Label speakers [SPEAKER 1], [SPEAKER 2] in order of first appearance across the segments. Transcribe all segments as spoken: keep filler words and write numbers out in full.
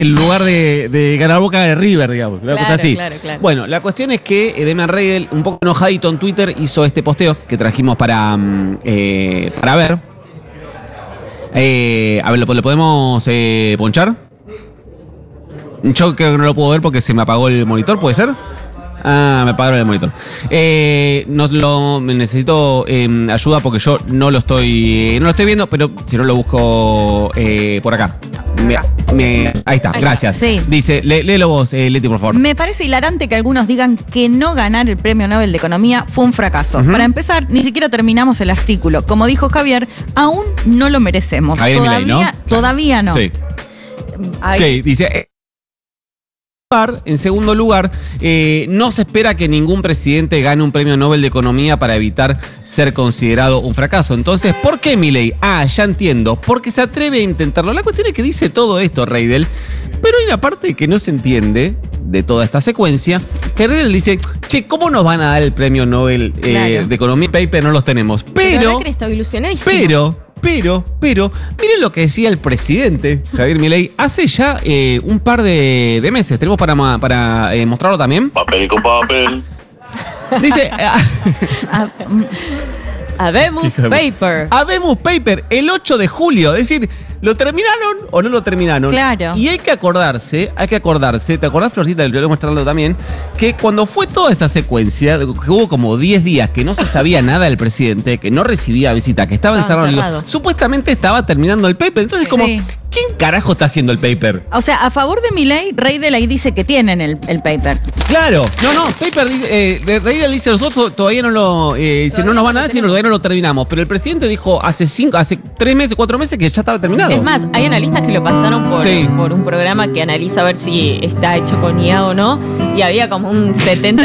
[SPEAKER 1] en lugar de, de ganar Boca de River, digamos. Una
[SPEAKER 2] Claro,
[SPEAKER 1] cosa así.
[SPEAKER 2] claro, claro.
[SPEAKER 1] Bueno, la cuestión es que eh, Demian Reidel, un poco enojadito en Twitter, hizo este posteo que trajimos para, mm, eh, para ver. Eh, a ver, ¿lo, ¿lo podemos eh, ponchar? Yo creo que no lo puedo ver porque se me apagó el monitor, ¿puede ser? Ah, me apagaron el monitor. Eh, no lo, necesito eh, ayuda porque yo no lo estoy no lo estoy viendo, pero si no lo busco eh, por acá. Me, me, ahí está,
[SPEAKER 2] Ahí
[SPEAKER 1] gracias.
[SPEAKER 3] está, sí.
[SPEAKER 1] Dice, lé, léelo vos, eh, Leti, por favor.
[SPEAKER 3] Me parece hilarante que algunos digan que no ganar el Premio Nobel de Economía fue un fracaso.
[SPEAKER 1] Ujú.
[SPEAKER 3] Para empezar, ni siquiera terminamos el artículo. Como dijo Javier, aún no lo merecemos.
[SPEAKER 1] Javier
[SPEAKER 3] Todavía,
[SPEAKER 1] Milei, ¿no?
[SPEAKER 3] todavía no.
[SPEAKER 1] Sí.
[SPEAKER 3] Ahí.
[SPEAKER 1] Sí, dice. eh, En segundo lugar, eh, no se espera que ningún presidente gane un premio Nobel de Economía para evitar ser considerado un fracaso. Entonces, ¿por qué Milei? Ah, ya entiendo. Porque se atreve a intentarlo. La cuestión es que dice todo esto, Reidel, pero hay una parte que no se entiende de toda esta secuencia, que Reidel dice, che, ¿cómo nos van a dar el premio Nobel eh,
[SPEAKER 2] Claro.
[SPEAKER 1] de Economía? Paper no los tenemos.
[SPEAKER 2] Pero
[SPEAKER 1] Pero,
[SPEAKER 2] Macri está ilusionadísimo.
[SPEAKER 1] pero... Pero, pero, miren lo que decía el presidente, Javier Milei, hace ya eh, un par de, de meses. Tenemos para, ma- para eh, mostrarlo también.
[SPEAKER 4] Papel con papel.
[SPEAKER 1] Dice, ah,
[SPEAKER 3] Ah, mm,
[SPEAKER 2] Habemos
[SPEAKER 1] Dice-
[SPEAKER 2] paper.
[SPEAKER 1] habemos paper el ocho de julio. Es decir, ¿lo terminaron o no lo terminaron?
[SPEAKER 3] Claro.
[SPEAKER 1] Y hay que acordarse, hay que acordarse, ¿te acordás, Florcita? Le voy a mostrarlo también, que cuando fue toda esa secuencia, que hubo como diez días que no se sabía nada del presidente, que no recibía visita, que estaba
[SPEAKER 2] Estaba
[SPEAKER 1] encerrado, en el-
[SPEAKER 2] encerrado.
[SPEAKER 1] supuestamente estaba terminando el paper. Entonces,
[SPEAKER 3] Sí.
[SPEAKER 1] como, ¿quién carajo está haciendo el paper?
[SPEAKER 3] O sea, a favor de Milei, Reidel ahí dice que tienen el, el paper.
[SPEAKER 1] Claro, no, no, paper dice, eh, de Reidel dice, nosotros todavía no lo, eh, si no nos van a dar, si no, todavía no lo terminamos. Pero el presidente dijo hace cinco, hace tres meses, cuatro meses que ya estaba terminado.
[SPEAKER 2] Es más, hay analistas que lo pasaron por,
[SPEAKER 1] Sí.
[SPEAKER 2] por un programa que analiza a ver si está hecho con I A o no. Y había como un setenta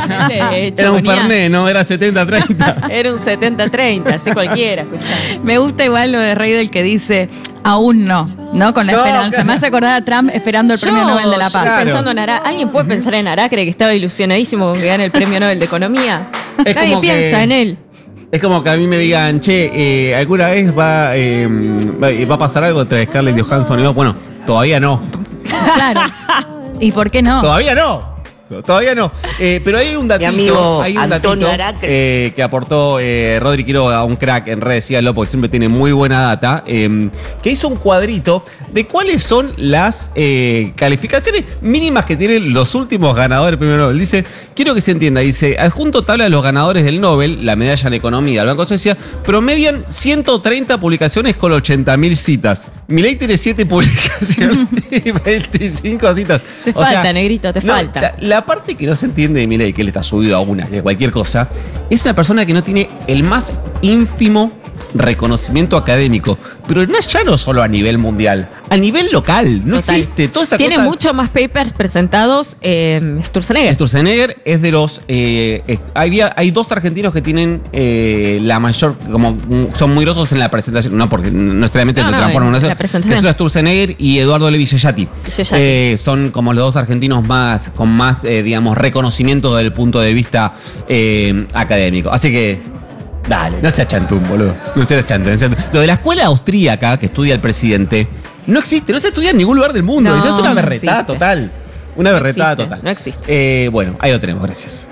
[SPEAKER 2] de hecho
[SPEAKER 1] Era un
[SPEAKER 2] con I A.
[SPEAKER 1] Fernet, ¿no? Era setenta treinta.
[SPEAKER 2] Era un setenta treinta, así cualquiera, escuchá.
[SPEAKER 3] Me gusta igual lo de Reidel que dice, aún no, ¿no? Con la
[SPEAKER 1] No,
[SPEAKER 3] esperanza.
[SPEAKER 1] claro.
[SPEAKER 3] Me hace acordar a Trump esperando el Premio
[SPEAKER 2] Yo-
[SPEAKER 3] Nobel de la
[SPEAKER 2] yo
[SPEAKER 3] Paz.
[SPEAKER 1] Claro.
[SPEAKER 2] pensando en Ará. ¿Alguien puede pensar en Aracre que estaba ilusionadísimo con que gane el Premio Nobel de Economía?
[SPEAKER 1] Es
[SPEAKER 2] Nadie
[SPEAKER 1] como que-
[SPEAKER 2] piensa en él.
[SPEAKER 1] Es como que a mí me digan, che, eh, ¿alguna vez va, eh, va, va a pasar algo entre Scarlett Johansson y vos? Bueno, todavía no.
[SPEAKER 3] Claro. ¿Y por qué no?
[SPEAKER 1] Todavía no. Todavía no. Eh, pero hay un datito,
[SPEAKER 5] amigo
[SPEAKER 1] hay un
[SPEAKER 5] Antonio
[SPEAKER 1] datito
[SPEAKER 5] Aracre.
[SPEAKER 1] eh, que aportó eh, Rodri Quiroga, un crack en redes, síganlo porque siempre tiene muy buena data, eh, que hizo un cuadrito de cuáles son las eh, calificaciones mínimas que tienen los últimos ganadores del premio Nobel. Dice, quiero que se entienda, dice, adjunto tabla de los ganadores del Nobel, la medalla en economía del Banco de Suecia, promedian ciento treinta publicaciones con ochenta mil citas. Milei tiene siete publicaciones y veinticinco citas.
[SPEAKER 2] Te
[SPEAKER 1] O
[SPEAKER 2] falta,
[SPEAKER 1] sea,
[SPEAKER 2] negrito, te
[SPEAKER 1] no,
[SPEAKER 2] falta.
[SPEAKER 1] la- La parte que no se entiende de Milei, que él está subido a una, que cualquier cosa, es una persona que no tiene el más ínfimo reconocimiento académico, pero no, ya no solo a nivel mundial, a nivel local, no
[SPEAKER 2] Total.
[SPEAKER 1] existe. Toda esa
[SPEAKER 2] Tiene
[SPEAKER 1] cosa.
[SPEAKER 2] mucho más papers presentados eh, Sturzenegger.
[SPEAKER 1] Sturzenegger es de los. Eh, es- había, hay dos argentinos que tienen eh, la mayor. Como mm, son muy grosos en la presentación, no porque no necesariamente
[SPEAKER 2] No,
[SPEAKER 1] te
[SPEAKER 2] no,
[SPEAKER 1] transforman
[SPEAKER 2] en
[SPEAKER 1] en eso.
[SPEAKER 2] la presentación.
[SPEAKER 1] Que son Sturzenegger y Eduardo Levi Yeyati.
[SPEAKER 2] Yeyati.
[SPEAKER 1] Eh, son como los dos argentinos más con más, eh, digamos, reconocimiento desde el punto de vista eh, académico. Así que. Dale, no seas chantún, boludo. No seas chantún. no seas chantún. Lo de la escuela austríaca que estudia el presidente no existe, no se estudia en ningún lugar del mundo.
[SPEAKER 2] No,
[SPEAKER 1] Eso es una
[SPEAKER 2] no
[SPEAKER 1] berretada
[SPEAKER 2] existe.
[SPEAKER 1] total. Una
[SPEAKER 2] No
[SPEAKER 1] berretada
[SPEAKER 2] existe,
[SPEAKER 1] total.
[SPEAKER 2] no existe.
[SPEAKER 1] Eh, bueno, ahí lo tenemos, gracias.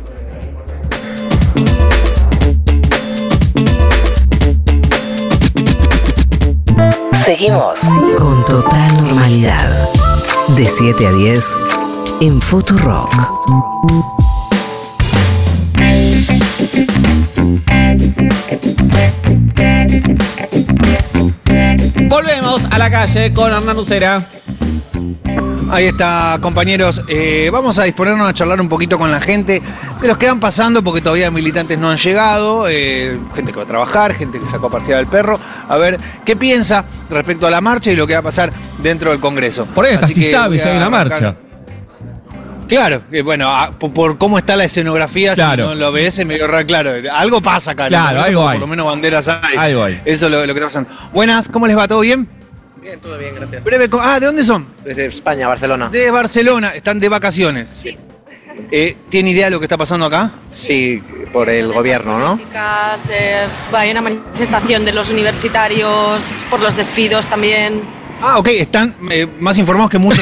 [SPEAKER 5] Seguimos con total normalidad. De siete a diez en Futurock.
[SPEAKER 1] Volvemos a la calle con Hernán Lucera.
[SPEAKER 6] Ahí está, compañeros. Eh, vamos a disponernos a charlar un poquito con la gente de los que van pasando, porque todavía militantes no han llegado, eh, gente que va a trabajar, gente que sacó a pasear al perro, a ver qué piensa respecto a la marcha y lo que va a pasar dentro del Congreso.
[SPEAKER 1] Por ahí hasta
[SPEAKER 6] Así
[SPEAKER 1] si
[SPEAKER 6] que
[SPEAKER 1] sabe
[SPEAKER 6] voy
[SPEAKER 1] si hay
[SPEAKER 6] a
[SPEAKER 1] una
[SPEAKER 6] arrancar.
[SPEAKER 1] marcha.
[SPEAKER 6] Claro, eh, bueno, a- por, por cómo está la escenografía,
[SPEAKER 1] Claro.
[SPEAKER 6] si no lo ves, es medio raro, claro. Algo pasa acá, ¿no?
[SPEAKER 1] Claro,
[SPEAKER 6] Eso
[SPEAKER 1] algo
[SPEAKER 6] por
[SPEAKER 1] hay.
[SPEAKER 6] lo menos banderas hay.
[SPEAKER 1] Algo hay.
[SPEAKER 6] Eso es lo, lo que está pasando. Buenas, ¿cómo les va? ¿Todo bien?
[SPEAKER 7] Bien, todo bien, gracias.
[SPEAKER 6] Breve, co- ah, ¿de dónde son?
[SPEAKER 7] Desde España, Barcelona.
[SPEAKER 6] De Barcelona, están de vacaciones. Sí. Eh, ¿Tiene idea de lo que está pasando acá?
[SPEAKER 7] Sí, por el gobierno, ¿no?
[SPEAKER 8] Eh, hay una manifestación de los universitarios por los despidos también.
[SPEAKER 6] Ah, ok, están eh, más informados que muchos